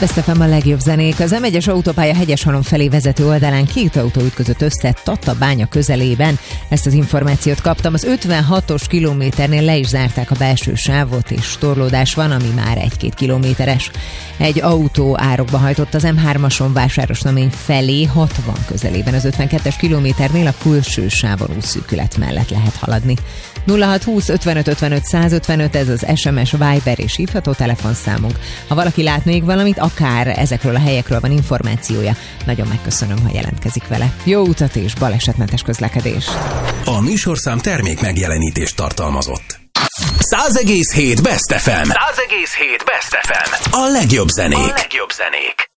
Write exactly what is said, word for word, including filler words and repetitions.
Best ef em a legjobb zenék. Az em egyes autópálya Hegyeshalom felé vezető oldalán két autó ütközött össze Tatabánya közelében. Ezt az információt kaptam. Az ötvenhatos kilométernél le is zárták a belső sávot, és torlódás van, ami már egy-két kilométeres. Egy autó árokba hajtott az em hármason Vásárosnamény felé hatvan közelében. Az ötvenkettes kilométernél a külső sávon útszűkület mellett lehet haladni. nulla hat húsz ötvenöt ötvenöt százötvenöt, ez az es em es, Viber és hívható telefonszámunk. Ha valaki lát még valamit, akár ezekről a helyekről van információja, nagyon megköszönöm, ha jelentkezik vele. Jó utat és balesetmentes közlekedés! A műsorszám termék megjelenítést tartalmazott. száz egész hét Best ef em. száz egész hét Best ef em. A legjobb zenék. A legjobb zenék.